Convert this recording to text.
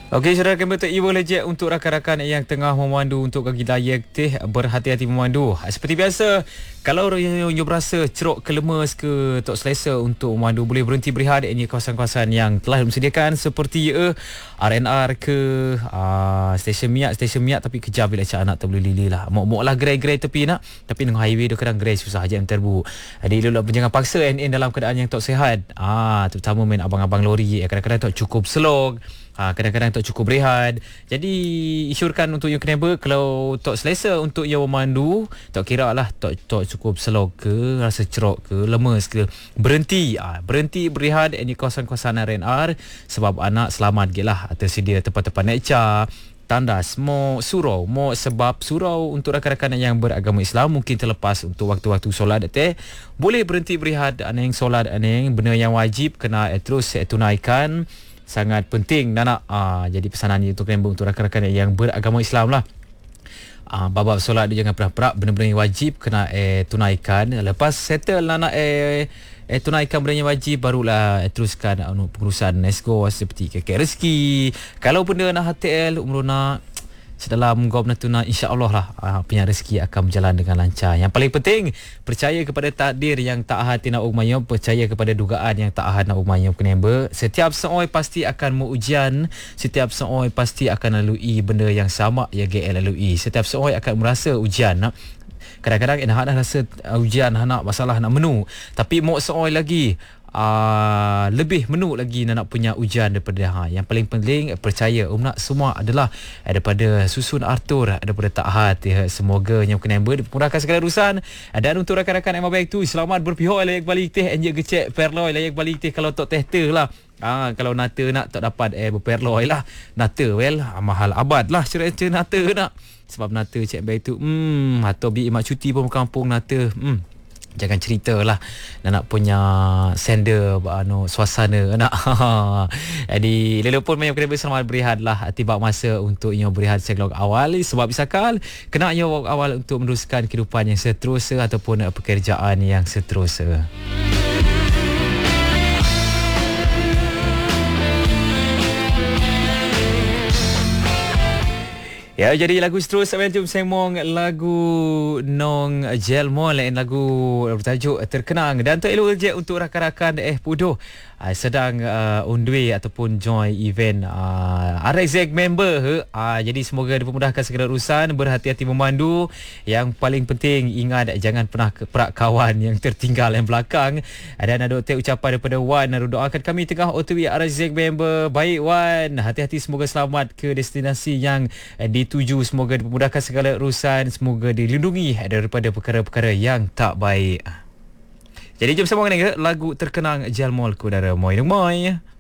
Okey, saudara kami untuk Ibu Lejek untuk rakan-rakan yang tengah memandu untuk kaki layak teh, berhati-hati memandu. Seperti biasa, kalau yang berasa ceruk ke lemes ke tak selesa untuk memandu, boleh berhenti berehat di kawasan-kawasan yang telah disediakan seperti RNR ke stesen minyak tapi kejap bila cak anak tak boleh lili lah. Mok-mok lah gerai-gerai tepi nak, tapi dengan highway tu kadang gerai susah je terbu. Jadi lu jangan paksa dalam keadaan yang tak sihat. Terutama main abang-abang lori kadang-kadang tak cukup slog. Kadang-kadang tak cukup berehat. Jadi isyorkan untuk you kenapa kalau tak selesa untuk you memandu, tak kira lah tak cukup slow ke, rasa ceruk ke, lemes ke, berhenti berehat di kawasan-kawasan RNR sebab anak selamat je lah. Tersedia tempat-tempat naik car, tandas, mau surau, mau sebab surau untuk rakan-rakan yang beragama Islam mungkin terlepas untuk waktu-waktu solat boleh berhenti berehat yang solat benda yang wajib kena terus tunaikan. Sangat penting nak jadi pesanan ini untuk rakan-rakan yang beragama Islam lah. Bab solat dia jangan perak-perak, benda-benda yang wajib kena tunaikan. Lepas settle nak tunaikan benda yang wajib, barulah teruskan pengurusan nesko seperti kek rezeki. Kalau benda nak hotel umroh nak sedalam gop natuna, insya-Allah lah punya rezeki akan berjalan dengan lancar. Yang paling penting percaya kepada takdir yang tak hati nak umayum, percaya kepada dugaan yang tak hati nak umayum kenapa. Setiap seorang pasti akan mengujian, setiap seorang pasti akan lalui benda yang sama yang GL lalui. Setiap seorang akan merasa ujian nak. Kadang-kadang nak rasa ujian nak masalah nak menu, tapi mau seorang lagi lebih menuk lagi nak punya ujian daripada yang paling penting percaya nak semua adalah daripada susun Arthur, daripada taat semoga yang kena dimudahkan segala urusan. Dan untuk rakan-rakan yang baik tu selamat berpihak layak balik teh enje gecek perloi layak balik teh kalau tak teh lah. Kalau nata nak tak dapat berperloi lah nata mahal abad lah cerita nata nak sebab nata cek baik tu atau bi mak cuti pun kampung nata jangan ceritalah nak punya sender suasana nak. Jadi lelok pun main kena selamat berehat lah tiba masa untuk yang berehat sekelok awal sebab bisakal kena yang awal untuk meneruskan kehidupan yang seterusnya ataupun pekerjaan yang seterusnya. Ya, jadi lagu seterusnya jom sembang lagu Nong Jelmol, lain lagu bertajuk Terkenang. Dan untuk elok je untuk rakan-rakan Pudoh sedang on the way ataupun join event RXZ member jadi semoga dipermudahkan segala urusan, berhati-hati memandu. Yang paling penting ingat jangan pernah perak kawan yang tertinggal yang belakang. Dan ada ucapan daripada Wan, doakan kami tengah OTW RXZ member. Baik Wan, hati-hati semoga selamat ke destinasi yang dituju, semoga dipermudahkan segala urusan, semoga dilindungi daripada perkara-perkara yang tak baik. Jadi jom sambung dengan lagu Terkenang Jalmol ke udara. Moi.